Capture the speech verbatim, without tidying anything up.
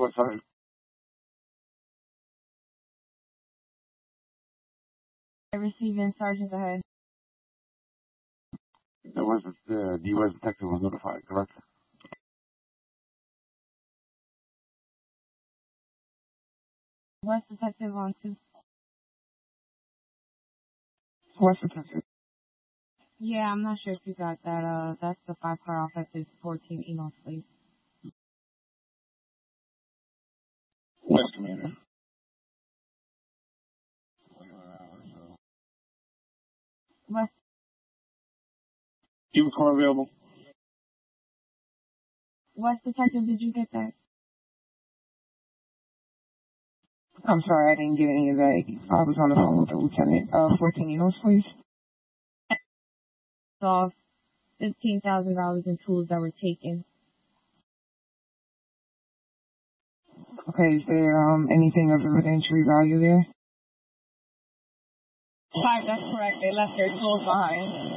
What side? I received in Sergeant ahead. There was the D U S detective was notified, correct? West Detective on two. West detective. Yeah, I'm not sure if you got that. Uh, that's the five car offensive fourteen email please. West commander. West. You car available? West Detective, did you get that? I'm sorry, I didn't get any of that. I was on the phone with the lieutenant. Uh, fourteen emails, please. Off fifteen thousand dollars in tools that were taken. Okay, is there um anything of evidentiary value there? Five, that's correct. They left their tools behind.